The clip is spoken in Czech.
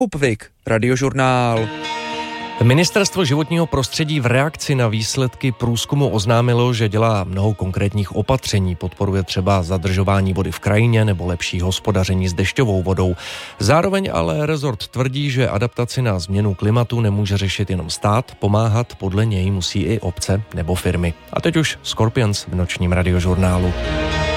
Upvik, Radiožurnál. Ministerstvo životního prostředí v reakci na výsledky průzkumu oznámilo, že dělá mnoho konkrétních opatření. Podporuje třeba zadržování vody v krajině nebo lepší hospodaření s dešťovou vodou. Zároveň ale rezort tvrdí, že adaptaci na změnu klimatu nemůže řešit jenom stát, pomáhat podle něj musí i obce nebo firmy. A teď už Scorpions v nočním Radiožurnálu.